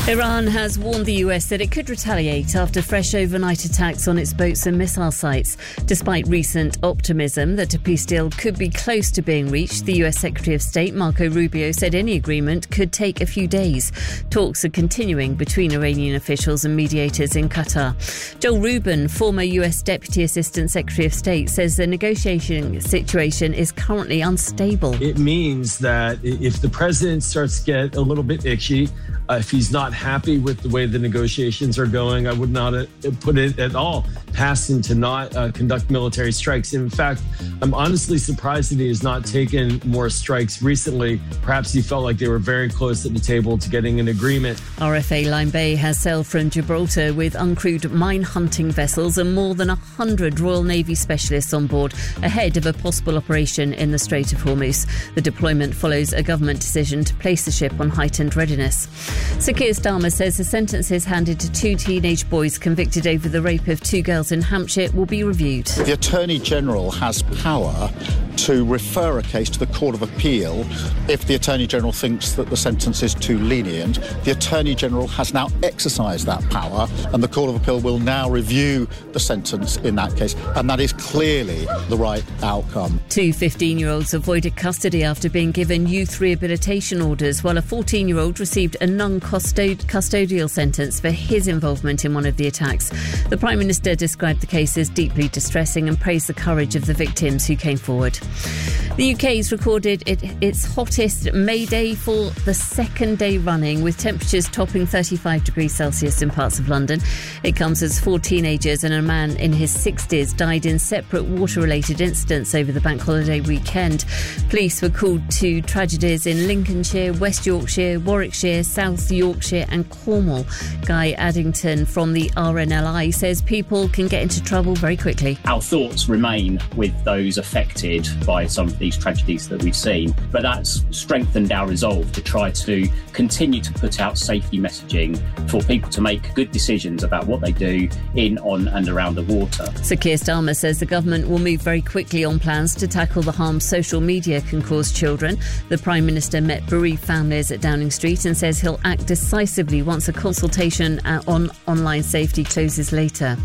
Iran has warned the US that it could retaliate after fresh overnight attacks on its boats and missile sites. Despite recent optimism that a peace deal could be close to being reached, the US Secretary of State Marco Rubio said any agreement could take a few days. Talks are continuing between Iranian officials and mediators in Qatar. Joel Rubin, former US Deputy Assistant Secretary of State, says the negotiation situation is currently unstable. It means that if the president starts to get a little bit itchy, if he's not happy with the way the negotiations are going, I would not put it at all past him to not conduct military strikes. In fact, I'm honestly surprised that he has not taken more strikes recently. Perhaps he felt like they were very close at the table to getting an agreement. RFA Line Bay has sailed from Gibraltar with uncrewed mine hunting vessels and more than 100 Royal Navy specialists on board ahead of a possible operation in the Strait of Hormuz. The deployment follows a government decision to place the ship on heightened readiness. Sir Keir Starmer says the sentences handed to two teenage boys convicted over the rape of two girls in Hampshire will be reviewed. The Attorney General has power to refer a case to the Court of Appeal if the Attorney General thinks that the sentence is too lenient. The Attorney General has now exercised that power, and the Court of Appeal will now review the sentence in that case, and that is clearly the right outcome. Two 15-year-olds avoided custody after being given youth rehabilitation orders, while a 14-year-old received a non-custodial sentence for his involvement in one of the attacks. The Prime Minister described the case as deeply distressing and praised the courage of the victims who came forward. The UK's recorded its hottest May Day for the second day running, with temperatures topping 35 degrees Celsius in parts of London. It comes as 4 teenagers and a man in his 60s died in separate water-related incidents over the bank holiday weekend. Police were called to tragedies in Lincolnshire, West Yorkshire, Warwickshire, South Yorkshire and Cornwall. Guy Addington from the RNLI says people can get into trouble very quickly. Our thoughts remain with those affected by some of these tragedies that we've seen, but that's strengthened our resolve to try to continue to put out safety messaging for people to make good decisions about what they do in, on and around the water. Sir Keir Starmer says the government will move very quickly on plans to tackle the harm social media can cause children. The Prime Minister met bereaved families at Downing Street and says he'll act decisively once a consultation on online safety closes later.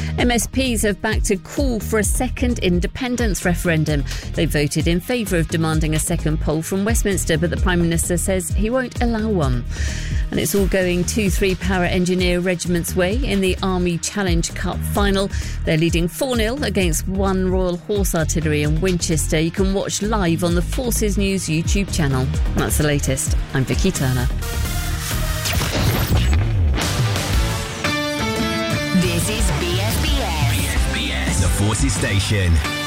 MSPs have backed a call for a second independence referendum. They voted in favour of demanding a second poll from Westminster, but the Prime Minister says he won't allow one. And it's all going 2-3 Para Engineer Regiment's way in the Army Challenge Cup final. They're leading 4-0 against 1 Royal Horse Artillery in Winchester. You can watch live on the Forces News YouTube channel. That's the latest. I'm Vicky Turner. This is BFBS. BFBS, the Forces Station.